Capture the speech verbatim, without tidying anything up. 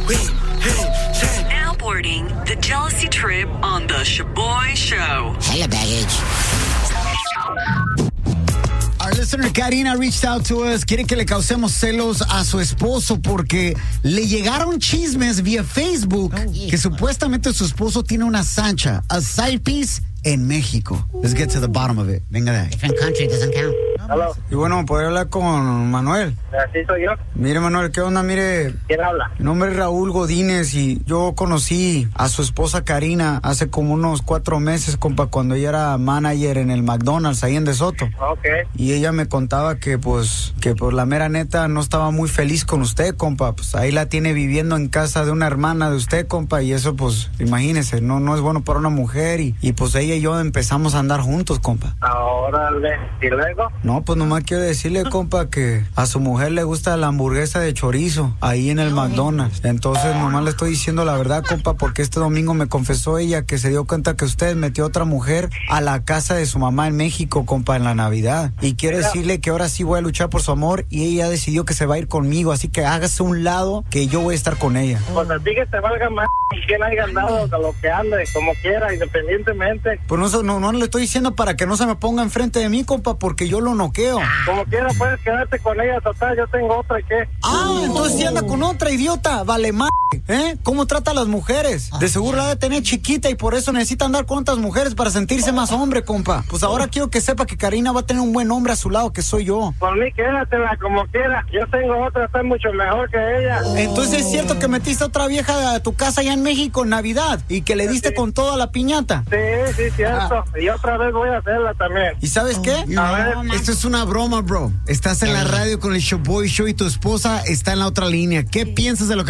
Now boarding the jealousy trip on the Shaboy Show. Hella baggage. Our listener Karina reached out to us. Quiere que le causemos celos a su esposo porque le llegaron chismes vía Facebook que supuestamente su esposo tiene una Sancha, a side piece, en México. Let's get to the bottom of it. Venga de ahí. Different country doesn't count. Hello. Y bueno, ¿podría hablar con Manuel? Así soy yo. Mire, Manuel, ¿qué onda? Mire, ¿Quién habla? mi nombre es Raúl Godínez y yo conocí a su esposa Karina hace como unos cuatro meses, compa, cuando ella era manager en el McDonald's ahí en De Soto. Ok. Y ella me contaba que pues, que por la mera neta no estaba muy feliz con usted, compa. Pues ahí la tiene viviendo en casa de una hermana de usted, compa, y eso pues, imagínese, no, no es bueno para una mujer y, y pues ella y yo empezamos a andar juntos, compa. Órale. ¿Y luego? No, pues nomás quiero decirle, compa, que a su mujer le gusta la hamburguesa de chorizo ahí en el McDonald's. Entonces, nomás le estoy diciendo la verdad, compa, porque este domingo me confesó ella que se dio cuenta que usted metió a otra mujer a la casa de su mamá en México, compa, en la Navidad. Y quiero decirle que ahora sí voy a luchar por su amor y ella decidió que se va a ir conmigo, así que hágase un lado que yo voy a estar con ella. Pues a ti que te valga más quien haya andado de lo que ande, como quiera, independientemente. Pues no, no, no le estoy diciendo para que no se me ponga enfrente de mí, compa, porque yo lo noqueo. Como quiera, puedes quedarte con ella, total, yo tengo otra, ¿y qué? Ah, entonces sí anda con otra, idiota, vale más, ¿eh? ¿Cómo trata a las mujeres? De seguro la ha de tener chiquita y por eso necesita andar con otras mujeres para sentirse más hombre, compa. Pues ahora quiero que sepa que Karina va a tener un buen hombre a su lado, que soy yo. Por mí, quédatela como quiera, yo tengo otra, está mucho mejor que ella. Entonces es cierto que metiste a otra vieja a tu casa allá en México en Navidad y que le diste Sí. con toda la piñata. Sí, sí, cierto, Ah. y otra vez voy a hacerla también. ¿Y sabes qué? A ver. Esto es una broma, bro. Estás en la radio con el Shaboy Show y tu esposa está en la otra línea. ¿Qué piensas de lo que